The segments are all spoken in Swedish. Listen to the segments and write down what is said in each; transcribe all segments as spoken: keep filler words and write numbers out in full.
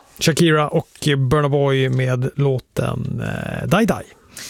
Shakira och Burna Boy med låten eh, Die Die.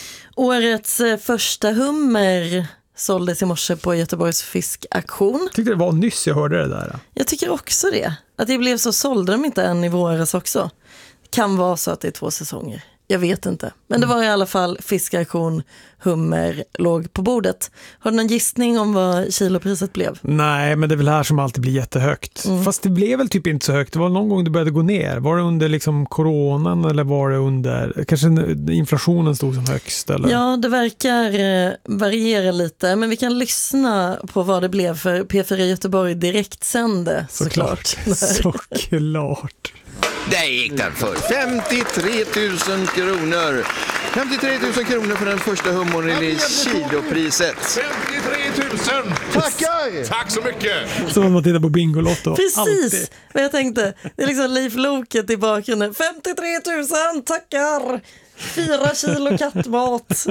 Årets eh, första hummer såldes i morse på Göteborgs fiskaktion. Jag tyckte det var nyss jag hörde det där. Jag tycker också det. Att det blev så, sålde de inte än i våras också. Kan vara så att det är två säsonger. Jag vet inte. Men det var i alla fall fiskaktion, hummer låg på bordet. Har du någon gissning om vad kilopriset blev? Nej, men det är väl här som alltid blir jättehögt. Mm. Fast det blev väl typ inte så högt. Det var någon gång det började gå ner. Var det under liksom coronan eller var det under... Kanske inflationen stod som högst? Eller? Ja, det verkar eh, variera lite. Men vi kan lyssna på vad det blev för P fyra Göteborg direktsände. Såklart. Såklart. Såklart. Där gick den för femtiotre tusen kronor. femtiotre tusen kronor för den första hummern i kilopriset. femtiotre tusen! Tackar! Tack så mycket! Som om man tittar på Bingolotto. Precis, alltid. Men jag tänkte, det är liksom Leif Loket i bakgrunden. femtiotre tusen, tackar! Fyra kilo kattmat.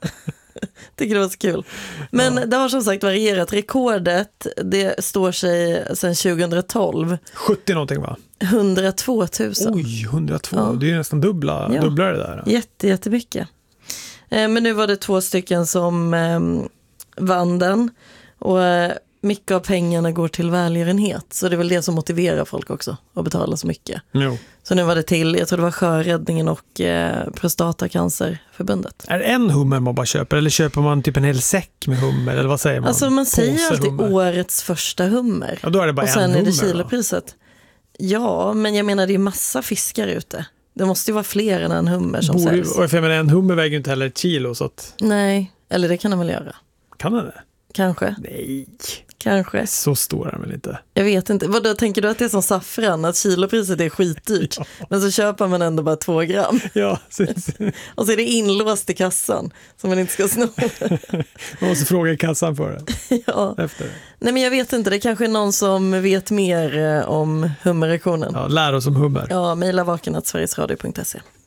Tycker det var så kul. Men ja. Det har som sagt varierat. Rekordet, det står sig sedan tjugohundratolv. sjuttio någonting va? hundratvå tusen. Oj, hundratvå. Ja. Det är ju nästan dubbla, ja. dubbla det där. Jätte, jättemycket. Eh, men nu var det två stycken som eh, vann den. Och eh, mycket av pengarna går till välgörenhet. Så det är väl det som motiverar folk också att betala så mycket. Jo. Så nu var det till, jag tror det var Sjöräddningen och eh, Prostatacancerförbundet. Är det en hummer man bara köper? Eller köper man typ en hel säck med hummer? Eller vad säger man? Alltså man säger Påse alltid hummer. Årets första hummer. Ja, då är det bara och sen en är det hummer, kilopriset. Då? Ja, men jag menar det är massa fiskar ute. Det måste ju vara fler än en hummer som Borde, säljs. och jag menar, en hummer väger ju inte heller ett kilo. Så att... Nej, eller det kan den väl göra. Kan den det? Kanske. Nej. Kanske. Så stor är den väl inte? Jag vet inte. Vad då tänker du att det är som saffran? Att kilopriset är skitdyrt. Ja. Men så köper man ändå bara två gram. Ja. Och så är det inlåst i kassan. Som man inte ska sno. Man måste fråga i kassan för det. Ja. Efter det. Nej men jag vet inte. Det är kanske är någon som vet mer om hummeraktionen. Ja, lär oss om hummer. Ja, mejla vaken at sverigesradio punkt se.